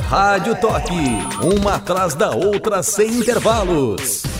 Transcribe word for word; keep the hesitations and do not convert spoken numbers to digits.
Rádio Toque, uma atrás da outra sem intervalos.